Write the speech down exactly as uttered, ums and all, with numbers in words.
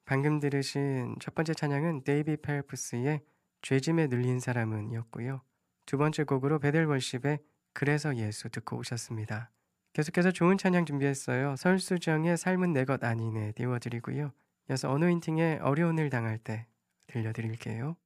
방금 들으신 첫 번째 찬양은 데이비 펠프스의 죄짐에 눌린 사람은 이었고요. 두 번째 곡으로 베델 월십의 그래서 예수 듣고 오셨습니다. 계속해서 좋은 찬양 준비했어요. 설수정의 삶은 내 것 아니네 띄워드리고요. 이어서 어노인팅의 어려운 일 당할 때 들려드릴게요.